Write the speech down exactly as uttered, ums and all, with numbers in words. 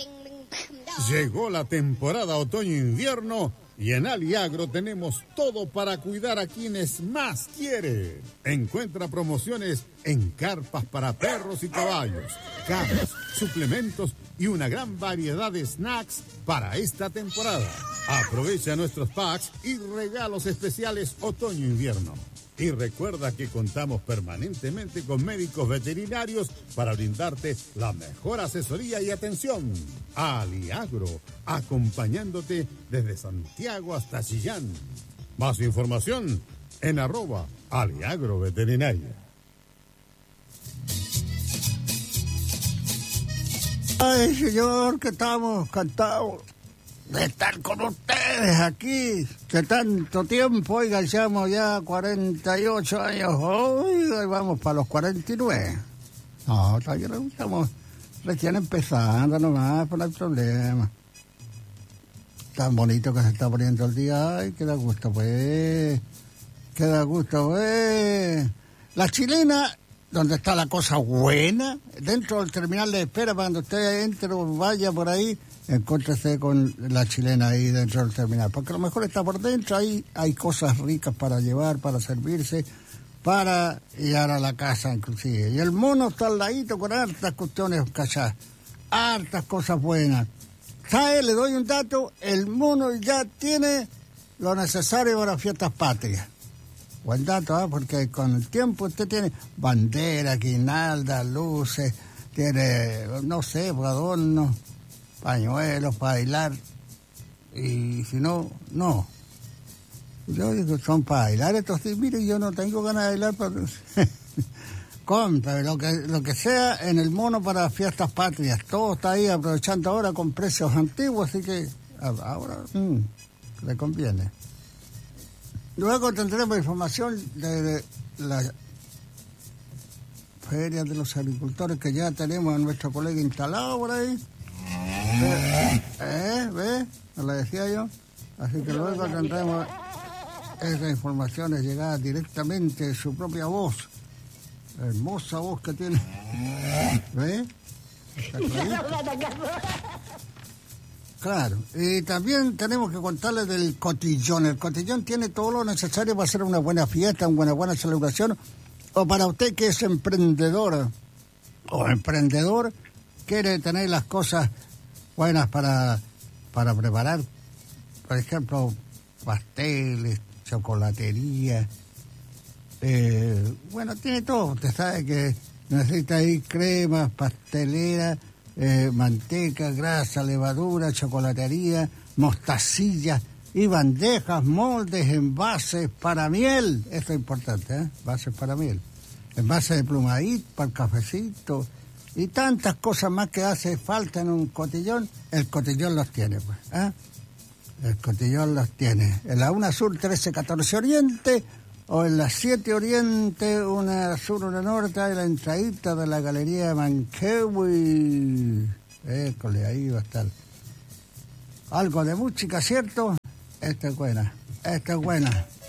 Llegó la temporada otoño-invierno y en Aliagro tenemos todo para cuidar a quienes más quiere. Encuentra promociones en carpas para perros y caballos, camas, suplementos y una gran variedad de snacks para esta temporada. Aprovecha nuestros packs y regalos especiales otoño-invierno. Y recuerda que contamos permanentemente con médicos veterinarios para brindarte la mejor asesoría y atención. Aliagro, acompañándote desde Santiago hasta Chillán. Más información en arroba Aliagro Veterinaria. Ay, señor, que estamos cantados de estar con ustedes aquí, que tanto tiempo, oiga, llevamos ya cuarenta y ocho años, oiga, vamos para los cuarenta y nueve. No, todavía no estamos recién empezando nomás, pues no hay problema. Tan bonito que se está poniendo el día, ay, que da gusto, pues, que da gusto, pues. La chilena, donde está la cosa buena, dentro del terminal de espera, cuando usted entre o vaya por ahí, encuéntrese con la chilena ahí dentro del terminal, porque a lo mejor está por dentro, ahí hay cosas ricas para llevar, para servirse, para llegar a la casa inclusive. Y el mono está al ladito con hartas cuestiones calladas, hartas cosas buenas. ¿Sabe? Le doy un dato, el mono ya tiene lo necesario para fiestas patrias. Buen dato, ¿eh? Porque con el tiempo usted tiene bandera, guirnaldas, luces, tiene, no sé, adornos, pañuelos para bailar, y si no, no. Yo digo, son para bailar estos días, mire, yo no tengo ganas de bailar, pero compre lo que, lo que sea en el mono para fiestas patrias, todo está ahí aprovechando ahora con precios antiguos, así que ahora mmm, le conviene. Luego tendremos información de, de la feria de los agricultores que ya tenemos a nuestro colega instalado por ahí. ¿Eh? ¿Eh? ¿Ve? ¿No lo decía yo? Así que luego tendremos esas informaciones llegadas directamente de su propia voz. La hermosa voz que tiene. ¿Ve? Claro. Y también tenemos que contarles del cotillón. El cotillón tiene todo lo necesario para hacer una buena fiesta, una buena, buena celebración. O para usted que es emprendedora o emprendedor, quiere tener las cosas buenas para, para preparar, por ejemplo, pasteles, chocolatería, eh, bueno, tiene todo. Usted sabe que necesita ahí cremas, pastelera, eh, manteca, grasa, levadura, chocolatería, mostacilla y bandejas, moldes, envases para miel. Esto es importante, ¿eh? Envases para miel. Envases de plumadito para el cafecito. Y tantas cosas más que hace falta en un cotillón, el cotillón los tiene, pues. ¿eh? El cotillón los tiene. En la una Sur, trece catorce Oriente, o en la siete Oriente, una Sur, una Norte, y la entradita de la Galería Manquehue. École, ahí va a estar. Algo de música, ¿cierto? Esta es buena, esta es buena.